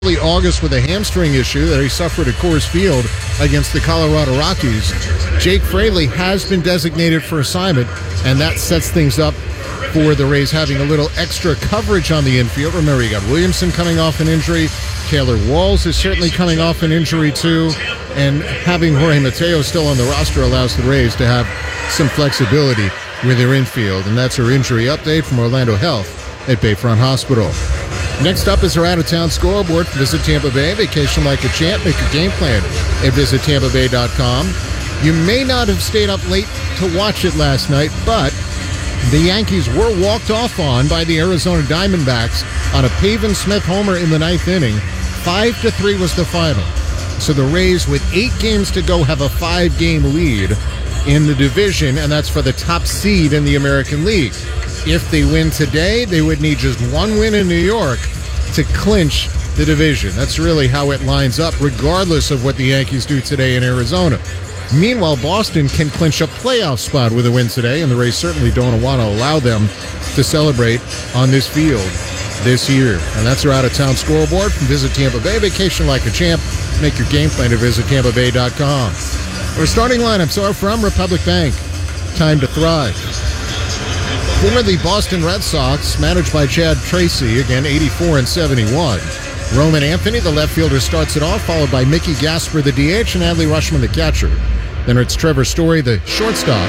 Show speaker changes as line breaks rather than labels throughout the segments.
August with a hamstring issue that he suffered at Coors Field against the Colorado Rockies. Jake Fraley has been designated for assignment, and that sets things up for the Rays having a little extra coverage on the infield. Remember, you got Williamson coming off an injury. Taylor Walls is certainly coming off an injury, too. And having Jorge Mateo still on the roster allows the Rays to have some flexibility with their infield. And that's our injury update from Orlando Health at Bayfront Hospital. Next up is our out-of-town scoreboard. Visit Tampa Bay. Vacation like a champ. Make your game plan at visitTampaBay.com. You may not have stayed up late to watch it last night, but the Yankees were walked off on by the Arizona Diamondbacks on a Pavin Smith homer in the ninth inning. 5-3 was the final. So the Rays, with 8 games to go, have a 5-game lead in the division, and that's for the top seed in the American League. If they win today, they would need just one win in New York to clinch the division. That's really how it lines up, regardless of what the Yankees do today in Arizona. Meanwhile, Boston can clinch a playoff spot with a win today, and the Rays certainly don't want to allow them to celebrate on this field this year. And that's our out-of-town scoreboard from Visit Tampa Bay. Vacation like a champ. Make your game plan at visitTampaBay.com. Our starting lineups are from Republic Bank. Time to thrive. For the Boston Red Sox, managed by Chad Tracy, again 84 and 71. Roman Anthony, the left fielder, starts it off, followed by Mickey Gasper, the DH, and Adley Rutschman, the catcher. Then it's Trevor Story, the shortstop.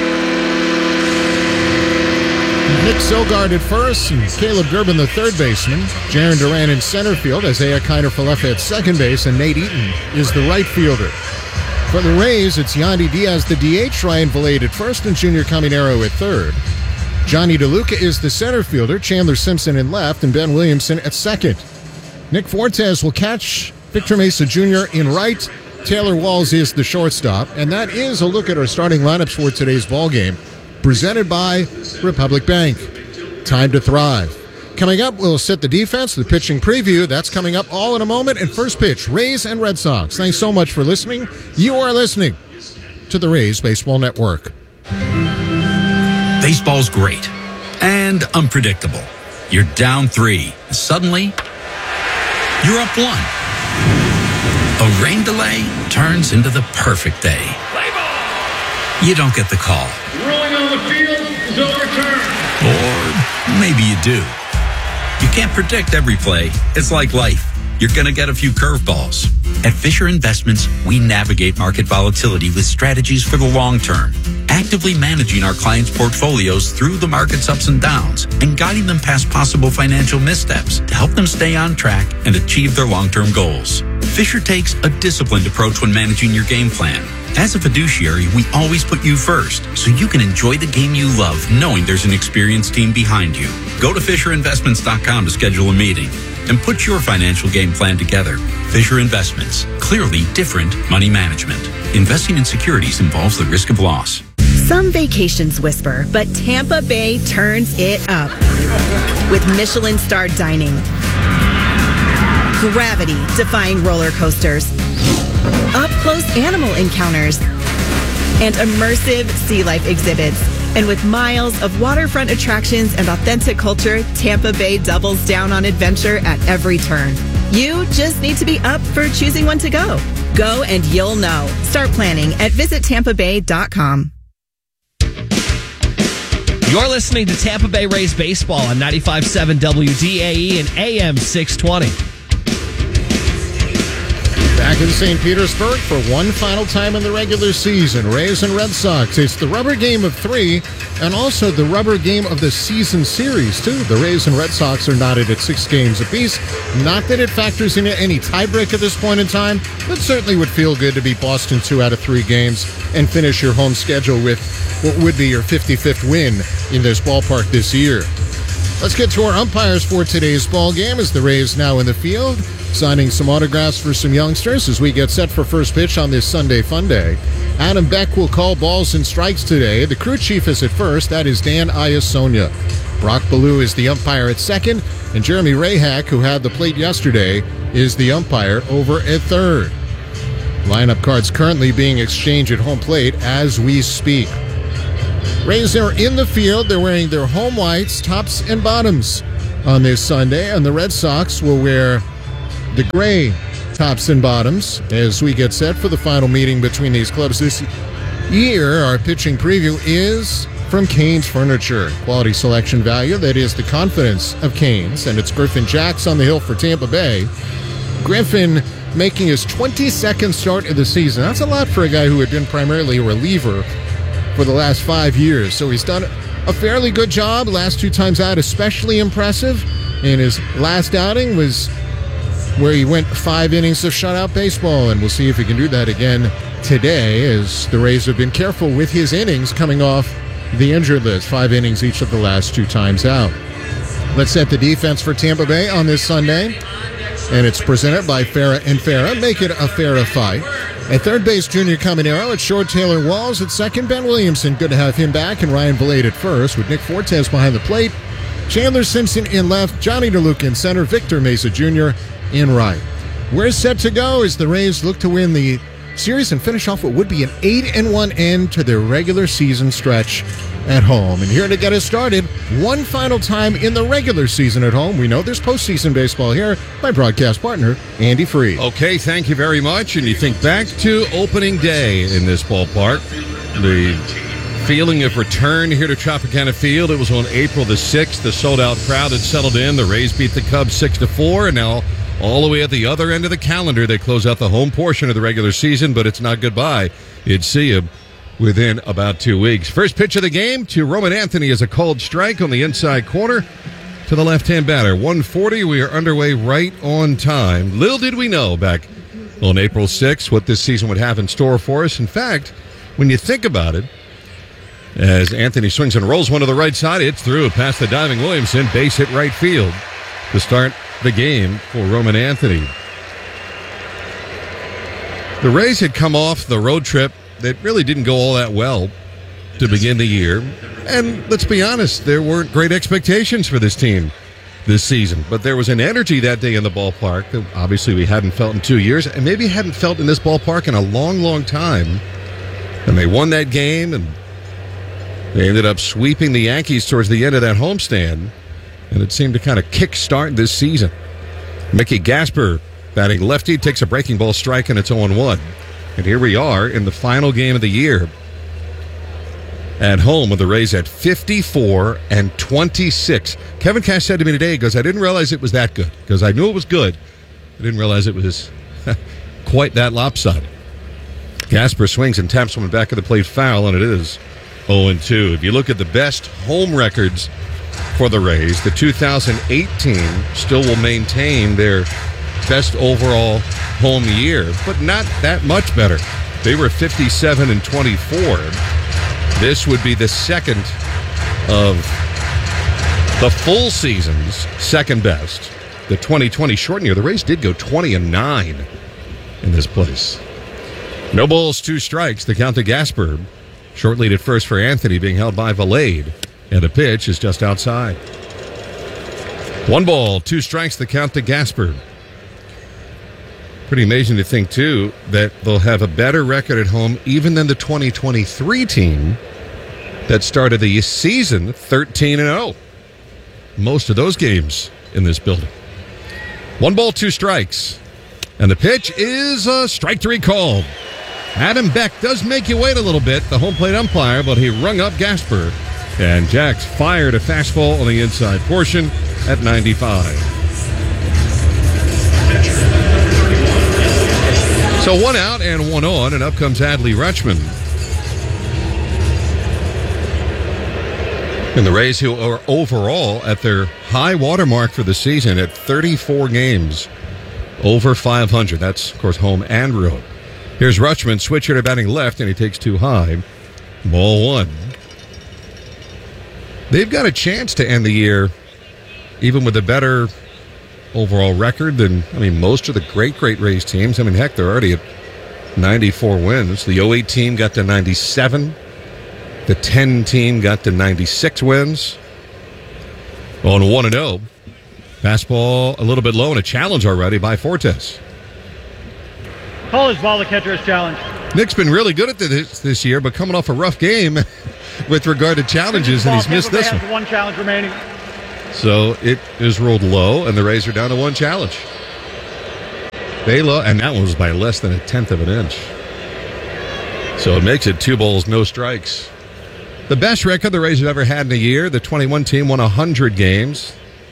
Nick Sogard at first, and Caleb Durbin, the third baseman. Jaron Duran in center field, Isaiah Kiner-Falefa at second base, and Nate Eaton is the right fielder. For the Rays, it's Yandy Diaz, the DH, Ryan Valade at first, and Junior Caminero at third. Johnny DeLuca is the center fielder, Chandler Simpson in left, and Ben Williamson at second. Nick Fortes will catch, Victor Mesa Jr. in right. Taylor Walls is the shortstop. And that is a look at our starting lineups for today's ballgame, presented by Republic Bank. Time to thrive. Coming up, we'll set the defense, the pitching preview. That's coming up all in a moment. And first pitch, Rays and Red Sox. Thanks so much for listening. You are listening to the Rays Baseball Network.
Baseball's great and unpredictable. You're down 3. Suddenly, you're up 1. A rain delay turns into the perfect day. You don't get the call.
Ruling on the field is overturned.
Or maybe you do. You can't predict every play. It's like life. You're going to get a few curveballs. At Fisher Investments, we navigate market volatility with strategies for the long term, actively managing our clients' portfolios through the market's ups and downs and guiding them past possible financial missteps to help them stay on track and achieve their long-term goals. Fisher takes a disciplined approach when managing your game plan. As a fiduciary, we always put you first, so you can enjoy the game you love knowing there's an experienced team behind you. Go to FisherInvestments.com to schedule a meeting and put your financial game plan together. Fisher Investments. Clearly different money management. Investing in securities involves the risk of loss.
Some vacations whisper, but Tampa Bay turns it up with Michelin-starred dining, gravity-defying roller coasters, up-close animal encounters, and immersive sea life exhibits. And with miles of waterfront attractions and authentic culture, Tampa Bay doubles down on adventure at every turn. You just need to be up for choosing one to go. Go and you'll know. Start planning at visitTampaBay.com.
You're listening to Tampa Bay Rays Baseball on 95.7 WDAE and AM 620.
Back in St. Petersburg for one final time in the regular season. Rays and Red Sox. It's the rubber game of 3 and also the rubber game of the season series, too. The Rays and Red Sox are knotted at 6 games apiece. Not that it factors into any tiebreak at this point in time, but certainly would feel good to beat Boston 2 out of 3 games and finish your home schedule with what would be your 55th win in this ballpark this year. Let's get to our umpires for today's ball game as the Rays now in the field, signing some autographs for some youngsters as we get set for first pitch on this Sunday Fun Day. Adam Beck will call balls and strikes today. The crew chief is at first. That is Dan Iasonia. Brock Ballou is the umpire at second, and Jeremy Rahak, who had the plate yesterday, is the umpire over at third. Lineup cards currently being exchanged at home plate as we speak. Rays are in the field. They're wearing their home whites, tops and bottoms on this Sunday, and the Red Sox will wear the gray tops and bottoms as we get set for the final meeting between these clubs this year. Our pitching preview is from Canes Furniture. Quality selection value that is the confidence of Canes, and it's Griffin Jacks on the hill for Tampa Bay. Griffin making his 22nd start of the season. That's a lot for a guy who had been primarily a reliever for the last 5 years. So he's done a fairly good job. Last 2 times out, especially impressive. And his last outing was where he went 5 innings of shutout baseball, and we'll see if he can do that again today, as the Rays have been careful with his innings coming off the injured list. 5 innings each of the last 2 times out. Let's set the defense for Tampa Bay on this Sunday, and it's presented by Farah & Farah. Make it a Farah fight. At third base, Junior Caminero. At short, Taylor Walls. At second, Ben Williamson. Good to have him back. And Ryan Valade at first, with Nick Fortes behind the plate. Chandler Simpson in left. Johnny DeLuca in center. Victor Mesa Jr. in right. We're set to go as the Rays look to win the series and finish off what would be an 8-1 end to their regular season stretch at home. And here to get us started, one final time in the regular season at home. We know there's postseason baseball here. My broadcast partner, Andy Freed.
Okay, thank you very much. And you think back to opening day in this ballpark. The feeling of return here to Tropicana Field. It was on April the 6th. The sold-out crowd had settled in. The Rays beat the Cubs 6-4, and now all the way at the other end of the calendar, they close out the home portion of the regular season, but it's not goodbye. It's see you within about 2 weeks. First pitch of the game to Roman Anthony is a called strike on the inside corner to the left-hand batter. 1:40, we are underway right on time. Little did we know back on April 6th what this season would have in store for us. In fact, when you think about it, as Anthony swings and rolls one to the right side, it's through past the diving Williamson, base hit right field to start the game for Roman Anthony. The Rays had come off the road trip that really didn't go all that well to begin the year. And let's be honest, there weren't great expectations for this team this season. But there was an energy that day in the ballpark that obviously we hadn't felt in 2 years, and maybe hadn't felt in this ballpark in a long, long time. And they won that game, and they ended up sweeping the Yankees towards the end of that homestand. And it seemed to kind of kick-start this season. Mickey Gasper, batting lefty, takes a breaking ball strike, and it's 0-1. And here we are in the final game of the year at home with the Rays at 54-26. Kevin Cash said to me today, he goes, I didn't realize it was that good. Because I knew it was good. I didn't realize it was quite that lopsided. Gasper swings and taps one back of the plate foul, and it is 0-2. If you look at the best home records for the Rays, the 2018 still will maintain their best overall home year, but not that much better. They were 57-24. This would be the second of the full season's second best. The 2020 shortened year, the Rays did go 20-9 in this place. No balls, 2 strikes. The count to Gasper. Short lead at first for Anthony, being held by Valade. And the pitch is just outside. 1 ball, 2 strikes, the count to Gasper. Pretty amazing to think, too, that they'll have a better record at home even than the 2023 team that started the season 13-0. Most of those games in this building. 1 ball, 2 strikes. And the pitch is a strike 3 called. Adam Beck does make you wait a little bit, the home plate umpire, but he rung up Gasper. And Jacks fired a fastball on the inside portion at 95. So 1 out and 1 on, and up comes Adley Rutschman. And the Rays, who are overall at their high water mark for the season at 34 games, over 500. That's, of course, home and road. Here's Rutschman, switcher to batting left, and he takes 2 high. Ball 1. They've got a chance to end the year even with a better overall record than, most of the great Rays teams. Heck, they're already at 94 wins. The 08 team got to 97. The 10 team got to 96 wins. On 1-0. Fastball a little bit low and a challenge already by Fortes.
Call his ball, the catcher is challenged.
Nick's been really good at this year, but coming off a rough game with regard to challenges, and he's missed this one.
1 challenge remaining.
So it is rolled low, and the Rays are down to 1 challenge. And that one was by less than 1/10 of an inch. So it makes it 2 balls, no strikes. The best record the Rays have ever had in a year. The 21 team won 100 games.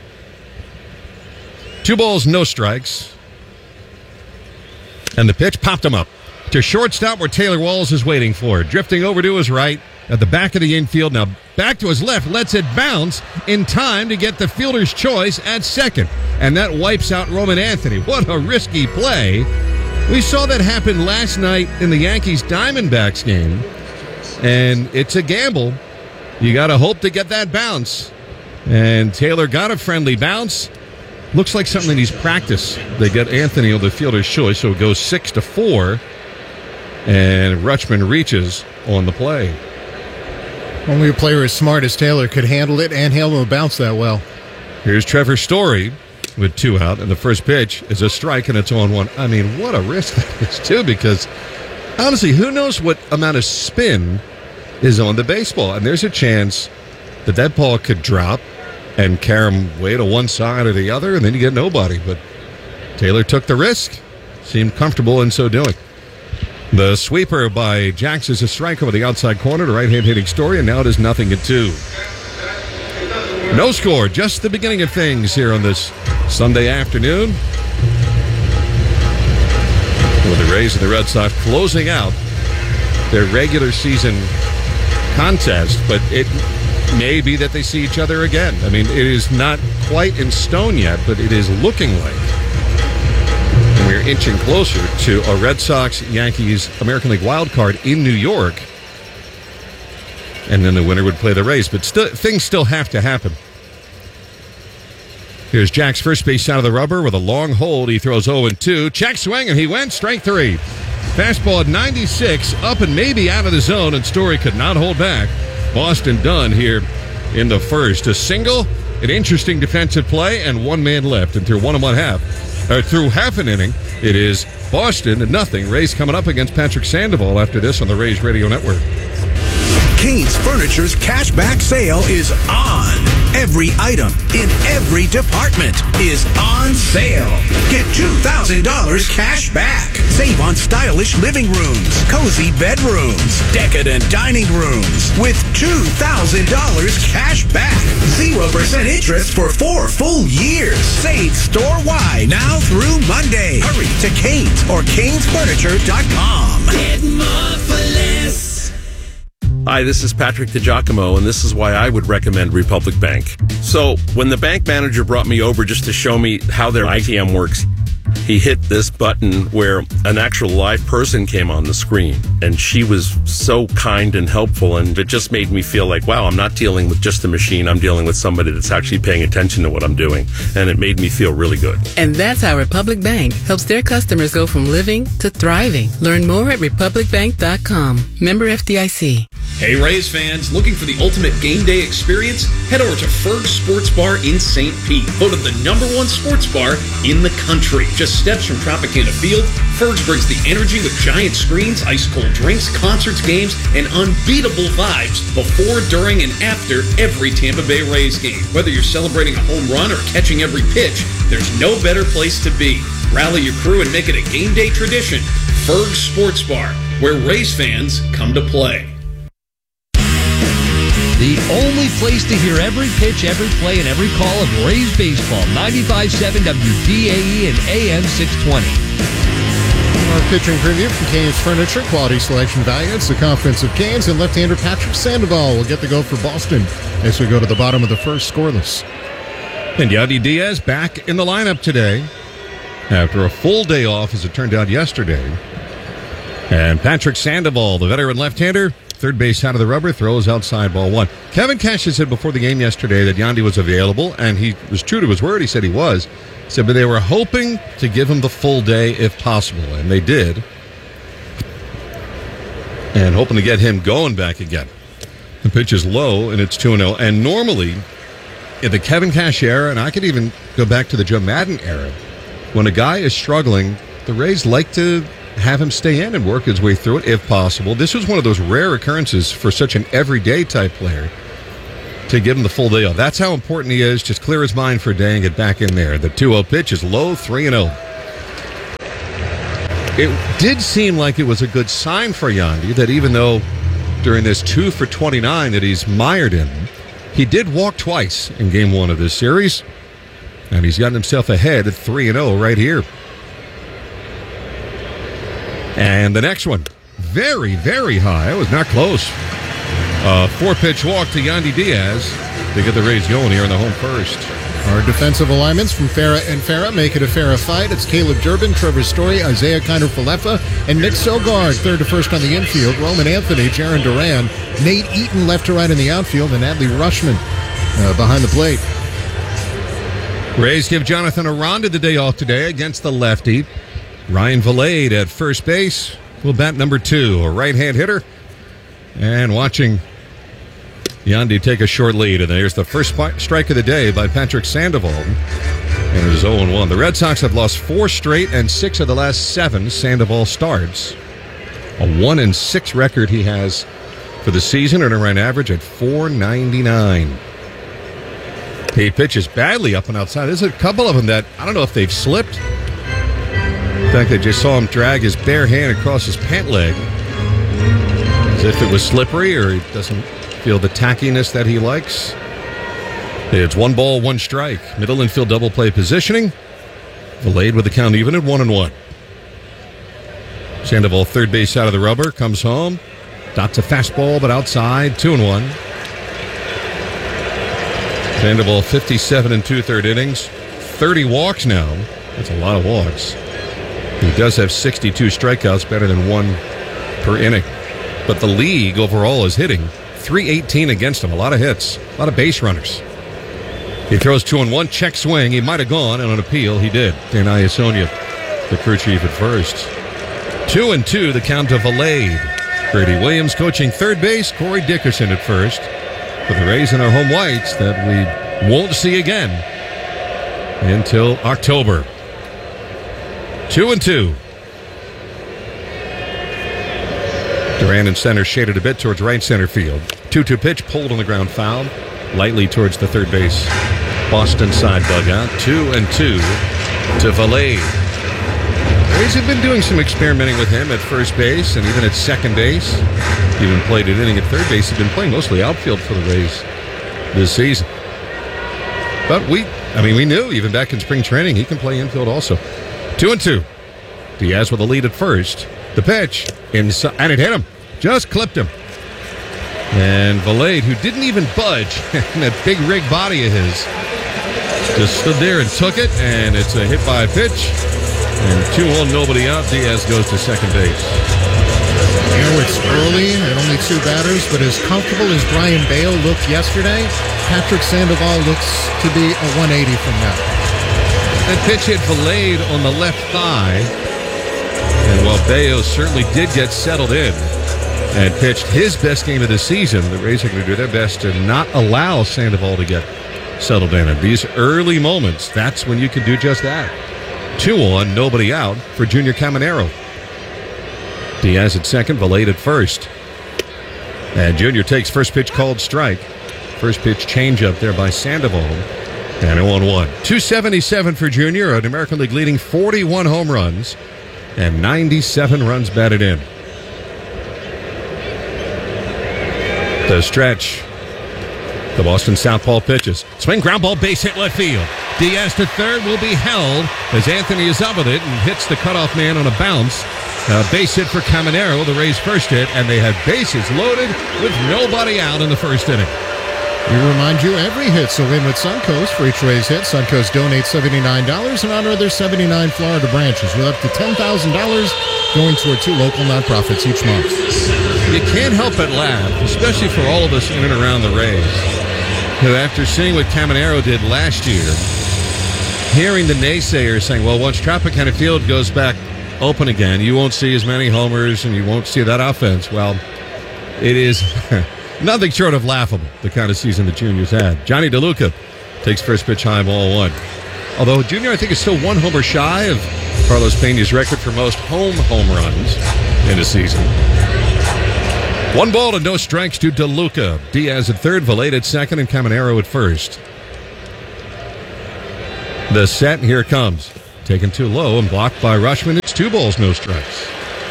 2 balls, no strikes. And the pitch popped him up to shortstop where Taylor Walls is waiting for it. Drifting over to his right at the back of the infield. Now back to his left, lets it bounce in time to get the fielder's choice at second. And that wipes out Roman Anthony. What a risky play. We saw that happen last night in the Yankees-Diamondbacks game. And it's a gamble. You got to hope to get that bounce. And Taylor got a friendly bounce. Looks like something that he's practiced. They get Anthony on the fielder's choice, so it goes 6-4. And Rutschman reaches on the play.
Only a player as smart as Taylor could handle it and handle a bounce that well.
Here's Trevor Story with 2 out, and the first pitch is a strike, and it's 0-1. I mean, what a risk that is, too, because honestly, who knows what amount of spin is on the baseball? And there's a chance that that ball could drop and carry him way to one side or the other, and then you get nobody. But Taylor took the risk, seemed comfortable in so doing. The sweeper by Jax is a strike over the outside corner to right-hand hitting Story, and now it is 0-2. No score, just the beginning of things here on this Sunday afternoon. With the Rays and the Red Sox closing out their regular season contest, but it may be that they see each other again. I mean, it is not quite in stone yet, but it is looking like. And we're inching closer to a Red Sox-Yankees American League wild card in New York. And then the winner would play the Rays. But things still have to happen. Here's Jack's first base out of the rubber with a long hold. He throws 0-2. Check swing, and he went strike 3. Fastball at 96, up and maybe out of the zone, and Story could not hold back. Boston done here in the first. A single, an interesting defensive play, and 1 man left. And through through half an inning, it is Boston 0. Rays coming up against Patrick Sandoval after this on the Rays Radio Network.
Cain's Furniture's cashback sale is on. Every item in every department is on sale. Get $2,000 cash back. Save on stylish living rooms, cozy bedrooms, decadent dining rooms with $2,000 cash back. 0% interest for 4 full years. Save store-wide now through Monday. Hurry to Cain's or CainsFurniture.com.
Get more for less.
Hi, this is Patrick DiGiacomo, and this is why I would recommend Republic Bank. So, when the bank manager brought me over just to show me how their ITM works, he hit this button where an actual live person came on the screen, and she was so kind and helpful, and it just made me feel like, wow, I'm not dealing with just a machine, I'm dealing with somebody that's actually paying attention to what I'm doing, and it made me feel really good.
And that's how Republic Bank helps their customers go from living to thriving. Learn more at republicbank.com. Member FDIC.
Hey Rays fans, looking for the ultimate game day experience? Head over to Ferg's Sports Bar in St. Pete, voted the #1 sports bar in the country. Just steps from Tropicana Field, Ferg's brings the energy with giant screens, ice-cold drinks, concerts, games, and unbeatable vibes before, during, and after every Tampa Bay Rays game. Whether you're celebrating a home run or catching every pitch, there's no better place to be. Rally your crew and make it a game day tradition. Ferg's Sports Bar, where Rays fans come to play.
The only place to hear every pitch, every play, and every call of Rays baseball. 95.7 WDAE and AM 620.
Our pitching preview from Cain's Furniture. Quality selection value. It's the confidence of Cain's, and left-hander Patrick Sandoval will get the go for Boston as we go to the bottom of the first, scoreless.
And Yandy Diaz back in the lineup today after a full day off, as it turned out yesterday. And Patrick Sandoval, the veteran left-hander, third base out of the rubber, throws outside ball 1. Kevin Cash said before the game yesterday that Yandy was available, and he was true to his word. He said he was. He said, but they were hoping to give him the full day if possible, and they did. And hoping to get him going back again. The pitch is low, and it's 2-0. And normally, in the Kevin Cash era, and I could even go back to the Joe Madden era, when a guy is struggling, the Rays like to have him stay in and work his way through it if possible. This was one of those rare occurrences for such an everyday type player to give him the full day off. That's how important he is. Just clear his mind for a day and get back in there. The 2-0 pitch is low, 3-0. it did seem like it was a good sign for Yandy that even though during this 2 for 29 that he's mired in, he did walk twice in game 1 of this series, and he's gotten himself ahead at 3-0 right here. And the next one, very, very high. It was not close. 4-pitch walk to Yandy Diaz to get the Rays going here in the home first.
Our defensive alignments from Farah and Farah make it a Farah fight. It's Caleb Durbin, Trevor Story, Isaiah Kiner-Falefa, and Nick Sogard, third to first on the infield. Roman Anthony, Jaron Duran, Nate Eaton left to right in the outfield, and Adley Rushman behind the plate.
Rays give Jonathan Aranda the day off today against the lefty. Ryan Valade at first base will bat number 2, a right-hand hitter. And watching Yandy take a short lead. And there's the first strike of the day by Patrick Sandoval. And it is 0-1. The Red Sox have lost 4 straight and 6 of the last 7 Sandoval starts. A 1-6 record he has for the season, and a run average at .499. He pitches badly up and outside. There's a couple of them that I don't know if they've slipped. In fact, I just saw him drag his bare hand across his pant leg as if it was slippery, or he doesn't feel the tackiness that he likes. It's 1 ball, 1 strike. Middle infield double play positioning. Valade with the count even at 1-1. Sandoval, third base out of the rubber, comes home. Dots a fastball, but outside, 2-1. Sandoval, 57 2/3 innings, 30 walks now. That's a lot of walks. He does have 62 strikeouts, better than 1 per inning. But the league overall is hitting .318 against him. A lot of hits, a lot of base runners. He throws 2-1, check swing. He might have gone, and on appeal, he did. Dan Iasonia, the crew chief at first. 2-2, the count to Valade. Grady Williams coaching third base. Corey Dickerson at first. For the Rays in our home whites that we won't see again until October. 2-2. Duran in center, shaded a bit towards right center field. 2-2 pitch, pulled on the ground, foul. Lightly towards the third base Boston side dugout. 2-2 to Valade. Rays have been doing some experimenting with him at first base and even at second base. Even played an inning at third base. He's been playing mostly outfield for the Rays this season. But we knew even back in spring training he can play infield also. 2-2. Diaz with a lead at first. The pitch, inside, and it hit him. Just clipped him. And Valade, who didn't even budge, that big rig body of his, just stood there and took it, and it's a hit by a pitch. And 2-1, nobody out. Diaz goes to second base.
It's early and only 2 batters, but as comfortable as Brian Bale looked yesterday, Patrick Sandoval looks to be a 180 from now.
That pitch hit Valade on the left thigh. And while Bayo certainly did get settled in and pitched his best game of the season, the Rays are going to do their best to not allow Sandoval to get settled in. At these early moments, that's when you can do just that. 2-1, nobody out for Junior Caminero. Diaz at second, Valade at first. And Junior takes first pitch called strike. First pitch changeup there by Sandoval. And a 1-1. 277 for Junior, an American League leading 41 home runs and 97 runs batted in. The stretch. The Boston Southpaw pitches. Swing, ground ball, base hit left field. Diaz to third will be held as Anthony is up with it and hits the cutoff man on a bounce. Base hit for Caminero, the Rays' first hit, and they have bases loaded with nobody out in the first inning.
We remind you, every hit's a win with Suncoast. For each Rays hit, Suncoast donates $79 in honor of their 79 Florida branches, with up to $10,000 going toward 2 local nonprofits each month.
You can't help but laugh, especially for all of us in and around the Rays, who after seeing what Caminero did last year, hearing the naysayers saying, well, once Tropicana Field goes back open again, you won't see as many homers and you won't see that offense. Well, it is nothing short of laughable, the kind of season the Junior's had. Johnny DeLuca takes first pitch high, ball 1. Although Junior, I think, is still 1 homer shy of Carlos Peña's record for most home runs in a season. 1 ball and no strikes to DeLuca. Diaz at third, Valade at second, and Caminero at first. The set, here it comes. Taken too low and blocked by Rushman. It's 2 balls, no strikes.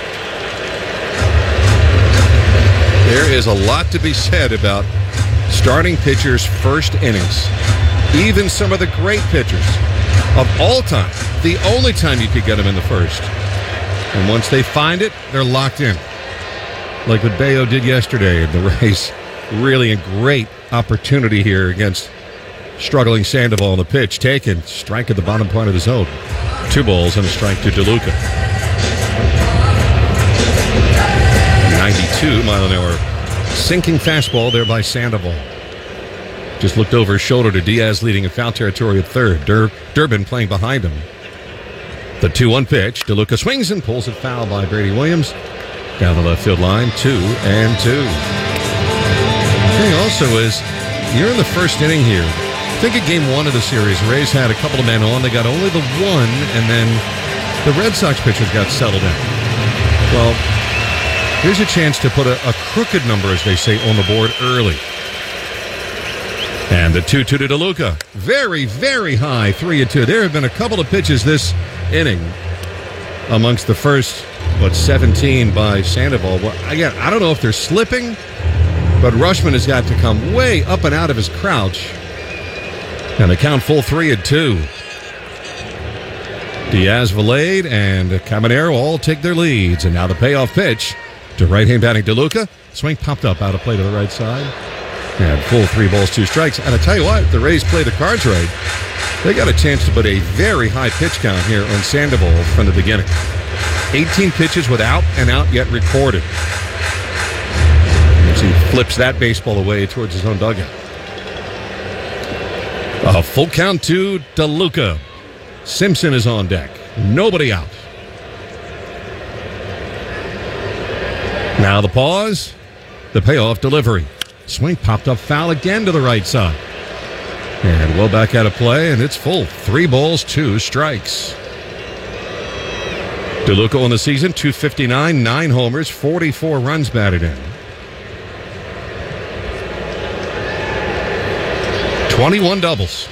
There is a lot to be said about starting pitchers' first innings. Even some of the great pitchers of all time, the only time you could get them in the first. And once they find it, they're locked in. Like what Bayo did yesterday in the Rays. Really a great opportunity here against struggling Sandoval on the pitch. Taken, strike at the bottom point of the zone. 2 balls and a strike to DeLuca. 92 mile an hour sinking fastball there by Sandoval. Just looked over his shoulder to Diaz leading in foul territory at third. Durbin playing behind him. The 2-1 pitch. DeLuca swings and pulls it foul by Brady Williams. Down the left field line, 2-2. The thing also is, you're in the first inning here. I think at game 1 of the series, Rays had a couple of men on. They got only the 1, and then the Red Sox pitchers got settled in. Well, here's a chance to put a crooked number, as they say, on the board early. And the 2-2 to DeLuca. Very, very high, 3-2. There have been a couple of pitches this inning amongst the first, 17 by Sandoval. Well, again, I don't know if they're slipping, but Rutschman has got to come way up and out of his crouch. And the count full 3-2. Diaz, Valade, and Caminero all take their leads. And now the payoff pitch to right-hand batting DeLuca. Swing popped up out of play to the right side. And full 3 balls, 2 strikes. And I tell you what, the Rays play the cards right. They got a chance to put a very high pitch count here on Sandoval from the beginning. 18 pitches without an out yet recorded. As he flips that baseball away towards his own dugout. A full count to DeLuca. Simpson is on deck. Nobody out. Now the pause. The payoff delivery. Swing popped up foul again to the right side. And well back out of play, and it's full. 3 balls, 2 strikes. DeLuca on the season, 259, 9 homers, 44 runs batted in. 21 doubles.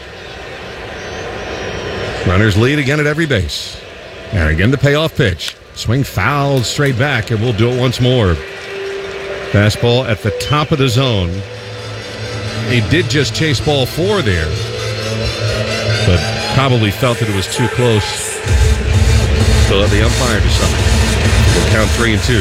Runners lead again at every base. And again the payoff pitch. Swing fouled straight back, and we'll do it once more. Fastball at the top of the zone. He did just chase ball 4 there, but probably felt that it was too close. So let the umpire decide. We'll count 3-2.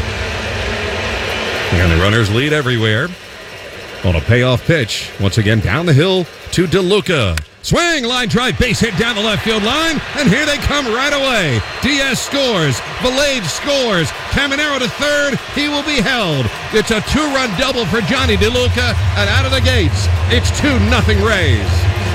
And the runners lead everywhere on a payoff pitch. Once again, down the hill to DeLuca. Swing, line drive, base hit down the left field line, and here they come right away. Diaz scores, Valade scores, Caminero to third, he will be held. It's a 2-run double for Johnny DeLuca, and out of the gates, it's 2-0 Rays.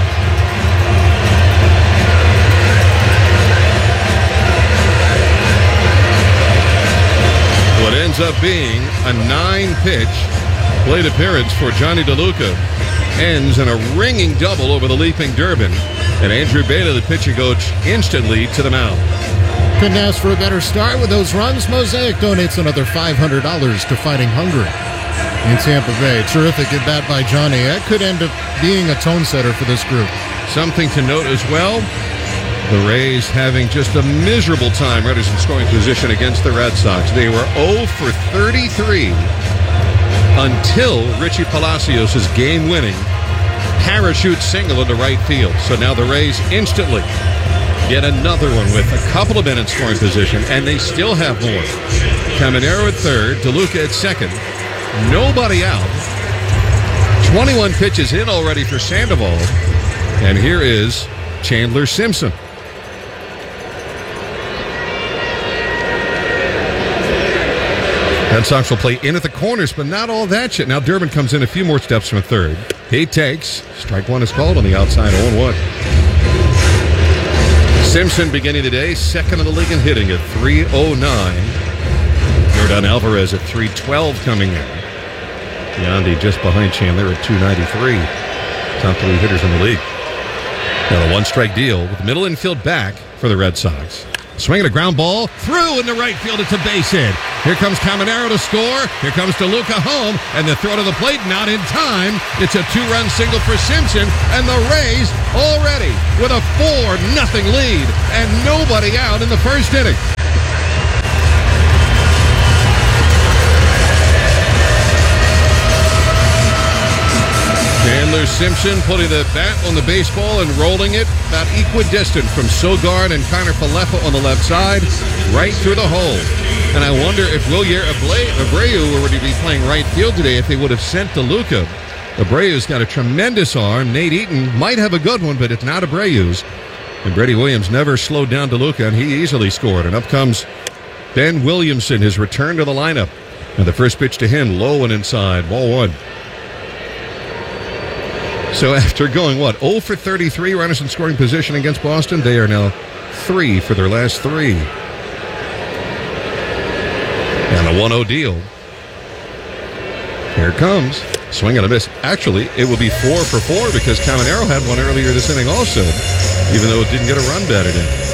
What ends up being a 9-pitch plate appearance for Johnny DeLuca ends in a ringing double over the leaping Durbin. And Andrew Bailey, the pitching coach, instantly to the mound.
Couldn't ask for a better start with those runs. Mosaic donates another $500 to Fighting Hunger in Tampa Bay. Terrific at bat by Johnny. That could end up being a tone setter for this group.
Something to note as well, the Rays having just a miserable time runners in scoring position against the Red Sox. They were 0 for 33 until Richie Palacios' game-winning parachute single into right field. So now the Rays instantly get another one with a couple of men in scoring position, and they still have more. Caminero at third, DeLuca at second. Nobody out. 21 pitches in already for Sandoval. And here is Chandler Simpson. Red Sox will play in at the corners, but not all that yet. Now Durbin comes in a few more steps from third. He takes. Strike one is called on the outside, 0-1. Simpson beginning the day, second in the league in hitting at 309. Yordan Alvarez at 312 coming in. Yandy just behind Chandler at 293. Top 3 hitters in the league. Now a 1-strike deal with middle infield back for the Red Sox. Swinging a ground ball through into right field. It's a base hit. Here comes Caminero to score. Here comes DeLuca home. And the throw to the plate, not in time. It's a 2-run single for Simpson. And the Rays already with a 4-0 lead. And nobody out in the first inning. Chandler Simpson putting the bat on the baseball and rolling it about equidistant from Sogard and Connor Falefa on the left side, right through the hole. And I wonder if Wilyer Abreu were to be playing right field today, if they would have sent DeLuca. Abreu's got a tremendous arm. Nate Eaton might have a good one, but it's not Abreu's. And Brady Williams never slowed down DeLuca, and he easily scored. And up comes Ben Williamson, his return to the lineup. And the first pitch to him, low and inside, ball one. So after going, 0 for 33 runners in scoring position against Boston, they are now 3 for their last 3. And a 1-0 deal. Here it comes. Swing and a miss. Actually, it will be 4 for 4 because Caminero had one earlier this inning also, even though it didn't get a run batted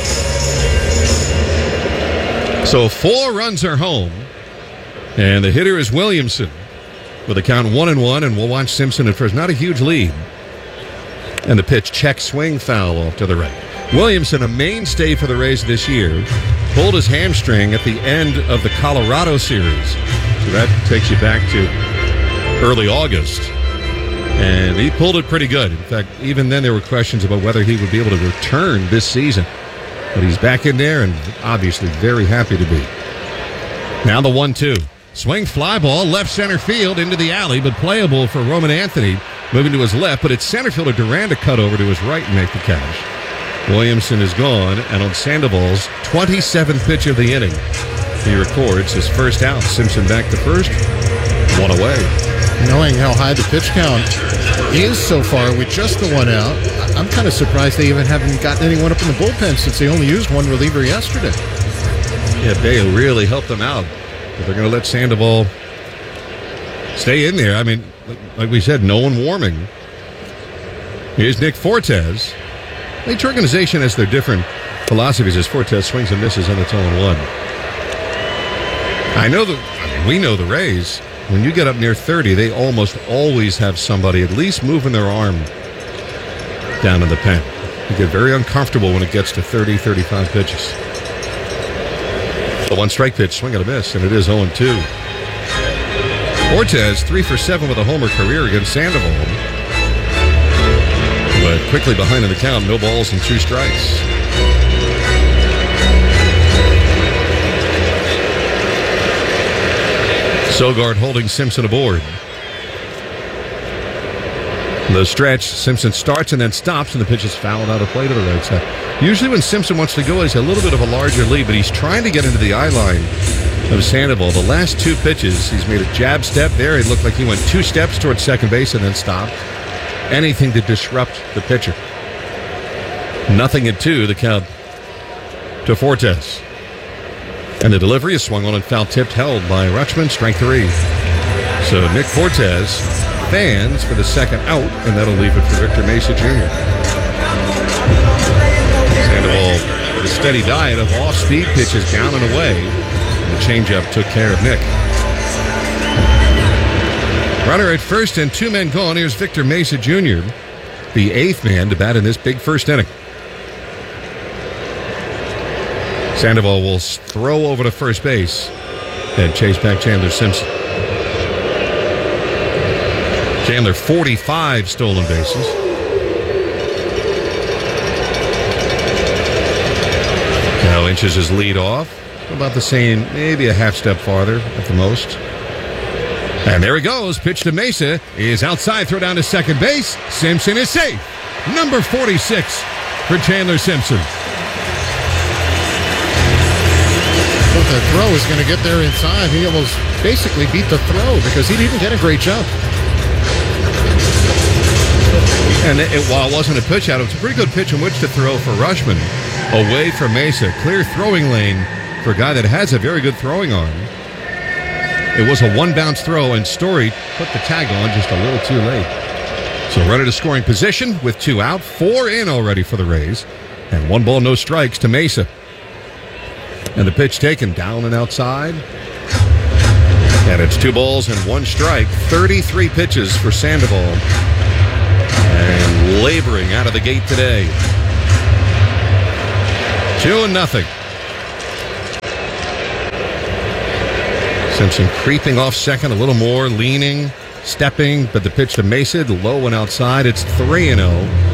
in. So 4 runs are home. And the hitter is Williamson with a count 1-1, and we'll watch Simpson at first. Not a huge lead. And the pitch, check swing, foul off to the right. Williamson, a mainstay for the Rays this year, pulled his hamstring at the end of the Colorado series. So that takes you back to early August. And he pulled it pretty good. In fact, even then there were questions about whether he would be able to return this season. But he's back in there and obviously very happy to be. Now the 1-2. Swing, fly ball, left center field into the alley, but playable for Roman Anthony. Moving to his left, but it's center fielder Duran to cut over to his right and make the catch. Williamson is gone, and on Sandoval's 27th pitch of the inning, he records his first out. Simpson back to first, 1 away.
Knowing how high the pitch count is so far with just the 1 out, I'm kind of surprised they even haven't gotten anyone up in the bullpen since they only used one reliever yesterday.
Yeah, Bayo really helped them out. But they're going to let Sandoval stay in there. I mean, like we said, no one warming. Here's Nick Fortes. Each organization has their different philosophies as Fortes swings and misses on its 0-1. We know the Rays. When you get up near 30, they almost always have somebody at least moving their arm down in the pen. You get very uncomfortable when it gets to 30, 35 pitches. The 1-strike pitch, swing and a miss, and it is 0-2. Fortes, 3 for 7 with a homer career against Sandoval. But quickly behind in the count, no balls and 2 strikes. Sogard holding Simpson aboard. The stretch, Simpson starts and then stops, and the pitch is fouled out of play to the right side. Usually when Simpson wants to go, he's a little bit of a larger lead, but he's trying to get into the eye line of Sandoval. The last 2 pitches, he's made a jab step there. It looked like he went 2 steps towards second base and then stopped. Anything to disrupt the pitcher. 0-2, the count to Fortes. And the delivery is swung on and foul tipped, held by Rutschman, strike 3. So Nick Fortes fans for the second out, and that'll leave it for Victor Mesa Jr. Sandoval with a steady diet of off-speed pitches down and away. And the changeup took care of Nick. Runner at first and 2 men gone. Here's Victor Mesa Jr., the 8th man to bat in this big first inning. Sandoval will throw over to first base and chase back Chandler Simpson. Chandler, 45 stolen bases. Now inches his lead off. About the same, maybe a half step farther at the most. And there he goes. Pitch to Mesa is outside. Throw down to second base. Simpson is safe. Number 46 for Chandler Simpson.
But the throw is going to get there inside. He almost basically beat the throw because he didn't get a great jump.
And while it wasn't a pitch out, it was a pretty good pitch in which to throw for Rutschman. Away from Mesa. Clear throwing lane for a guy that has a very good throwing arm. It was a 1-bounce throw, and Story put the tag on just a little too late. So runner to scoring position with 2 out, 4 in already for the Rays, and 1 ball, no strikes to Mesa. And the pitch taken down and outside. And it's 2 balls and 1 strike. 33 pitches for Sandoval. And laboring out of the gate today. 2-0. Simpson creeping off second a little more, leaning. Stepping, but the pitch to Mesa, the low one outside. It's 3-0.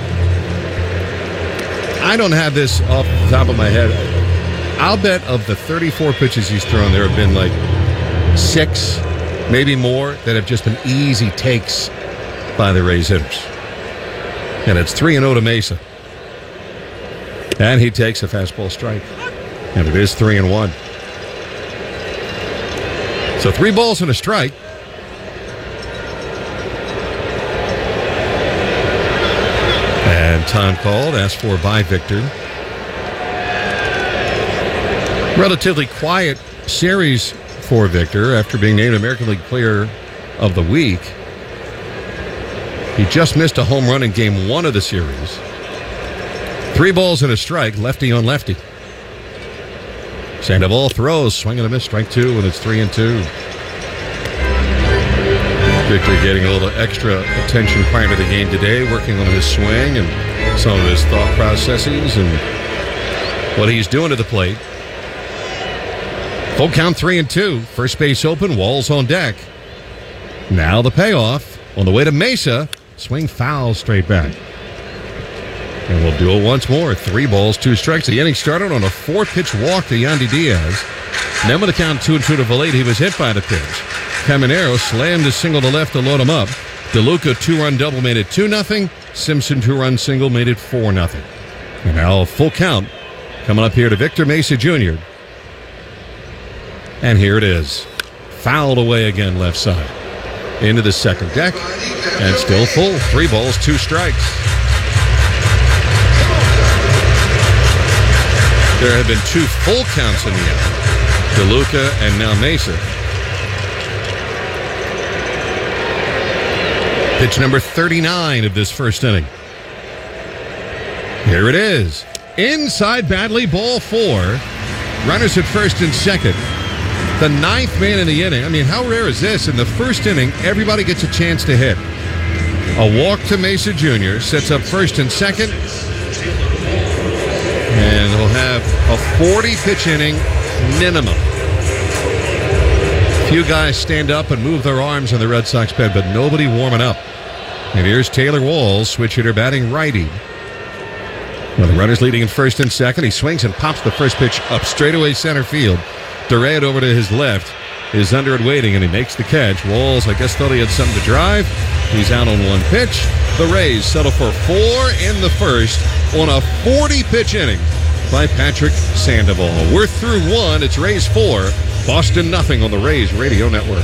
I don't have this off the top of my head. I'll bet of the 34 pitches he's thrown, there have been like 6, maybe more, that have just been easy takes by the Rays hitters. And it's 3-0 to Mesa. And he takes a fastball strike. And it is 3-1. So 3 balls and a strike. And time called, asked for by Victor. Relatively quiet series for Victor after being named American League Player of the Week. He just missed a home run in Game 1 of the series. 3 balls and a strike, lefty on lefty. Sandoval throws, swing and a miss, strike 2, and it's 3-2. Victor getting a little extra attention prior to the game today, working on his swing and some of his thought processes and what he's doing to the plate. Full count 3-2. First base open, Walls on deck. Now the payoff on the way to Mesa. Swing foul straight back. And we'll do it once more. 3 balls, 2 strikes. The inning started on a 4-pitch walk to Yandy Diaz. Then with the count 2-2 to Valade, he was hit by the pitch. Caminero slammed a single to left to load him up. DeLuca 2-run double made it 2-0. Simpson 2-run single made it 4-0. And now a full count coming up here to Victor Mesa Jr. And here it is. Fouled away again left side. Into the second deck. And still full. 3 balls, 2 strikes. There have been 2 full counts in the inning. DeLuca and now Mesa. Pitch number 39 of this first inning. Here it is. Inside badly, ball 4. Runners at first and second. The 9th man in the inning. I mean, how rare is this? In the first inning, everybody gets a chance to hit. A walk to Mesa Jr. sets up first and second. And he'll have a 40-pitch inning minimum. Few guys stand up and move their arms in the Red Sox pen, but nobody warming up. And here's Taylor Walls, switch hitter batting righty. With the runners leading in first and second, he swings and pops the first pitch up straightaway center field. Durant over to his left is under and waiting, and he makes the catch. Walls, I guess, thought he had something to drive. He's out on 1 pitch. The Rays settle for 4 in the first on a 40-pitch inning by Patrick Sandoval. We're through 1. It's Rays 4, Boston nothing on the Rays Radio Network.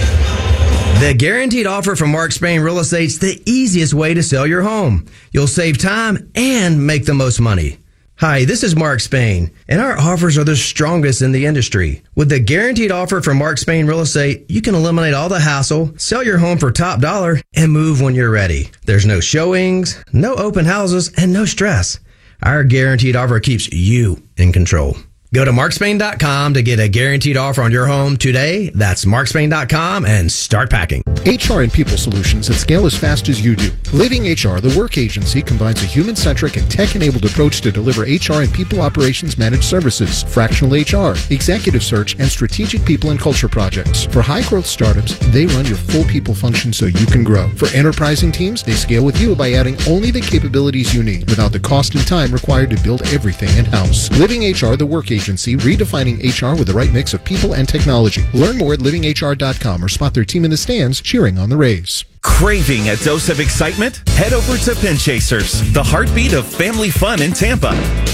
The Guaranteed Offer from Mark Spain Real Estate's the easiest way to sell your home. You'll save time and make the most money. Hi, this is Mark Spain, and our offers are the strongest in the industry. With the Guaranteed Offer from Mark Spain Real Estate, you can eliminate all the hassle, sell your home for top dollar, and move when you're ready. There's no showings, no open houses, and no stress. Our Guaranteed Offer keeps you in control. Go to markspain.com to get a guaranteed offer on your home today. That's markspain.com and start packing.
HR and People Solutions that scale as fast as you do. Living HR, the work agency, combines a human-centric and tech-enabled approach to deliver HR and people operations managed services, fractional HR, executive search, and strategic people and culture projects. For high-growth startups, they run your full people function so you can grow. For enterprising teams, they scale with you by adding only the capabilities you need without the cost and time required to build everything in-house. Living HR, the work agency, redefining HR with the right mix of people and technology. Learn more at livinghr.com or spot their team in the stands cheering on the Rays.
Craving a dose of excitement? Head over to Pin Chasers, the heartbeat of family fun in Tampa.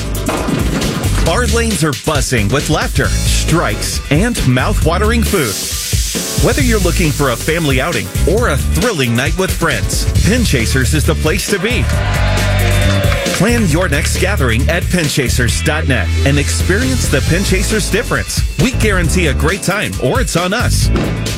Our lanes are buzzing with laughter, strikes, and mouth-watering food. Whether you're looking for a family outing or a thrilling night with friends, Pin Chasers is the place to be. Plan your next gathering at pinchasers.net and experience the Pin Chasers difference. We guarantee a great time, or it's on us.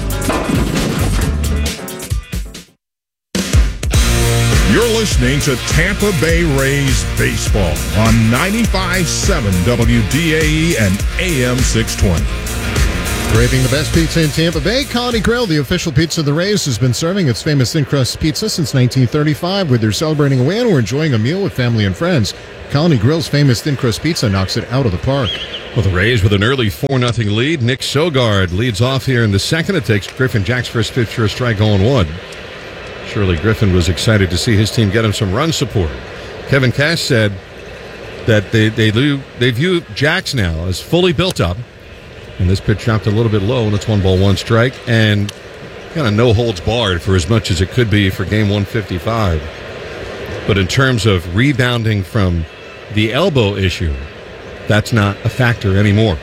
You're listening to Tampa Bay Rays Baseball on 95.7 WDAE and AM 620.
Craving the best pizza in Tampa Bay? Colony Grill, the official pizza of the Rays, has been serving its famous thin crust pizza since 1935. Whether they're celebrating a win or enjoying a meal with family and friends, Colony Grill's famous thin crust pizza knocks it out of the park.
Well, the Rays with an early 4-0 lead. Nick Sogard leads off here in the second. It takes Griffin Jack's first pitch for a strike 0-1. Surely Griffin was excited to see his team get him some run support. Kevin Cash said that they view Jax now as fully built up. And this pitch dropped a little bit low, and it's 1-1 strike. And kind of no holds barred for as much as it could be for game 155. But in terms of rebounding from the elbow issue, that's not a factor anymore.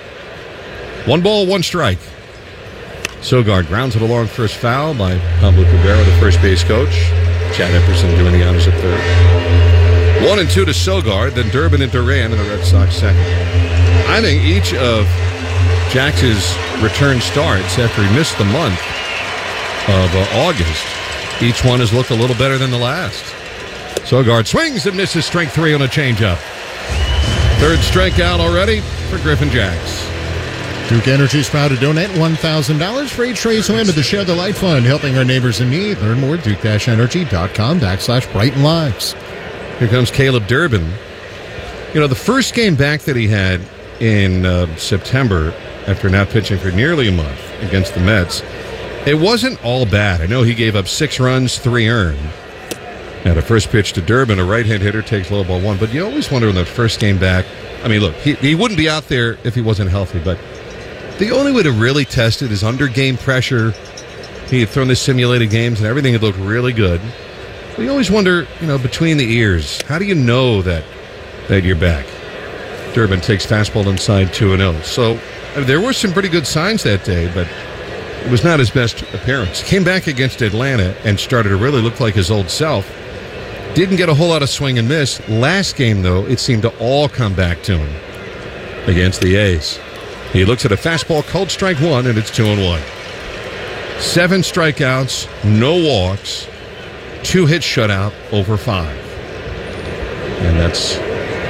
1-1 strike. Sogard grounds it along first foul by Pablo Cabrera, the first base coach. Chad Epperson doing the honors at third. 1-2 to Sogard, then Durbin and Duran in the Red Sox second. I think each of Jax's return starts after he missed the month of August, each one has looked a little better than the last. Sogard swings and misses strike 3 on a changeup. Third strikeout already for Griffin Jax.
Duke Energy is proud to donate $1,000 for each race win to the Share the Light Fund, helping our neighbors in need. Learn more at duke-energy.com/brighten lives.
Here comes Caleb Durbin. You know, the first game back that he had in September, after not pitching for nearly a month against the Mets, it wasn't all bad. I know he gave up 6 runs, 3 earned. Now, the first pitch to Durbin, a right-hand hitter, takes low ball 1. But you always wonder in the first game back, I mean, look, he wouldn't be out there if he wasn't healthy, but the only way to really test it is under game pressure. He had thrown the simulated games, and everything had looked really good. But you always wonder, between the ears, how do you know that you're back? Durbin takes fastball inside 2-0. So there were some pretty good signs that day, but it was not his best appearance. Came back against Atlanta and started to really look like his old self. Didn't get a whole lot of swing and miss. Last game, though, it seemed to all come back to him against the A's. He looks at a fastball, called strike 1, and it's 2-1. 7 strikeouts, no walks, 2 hits shutout over 5. And that's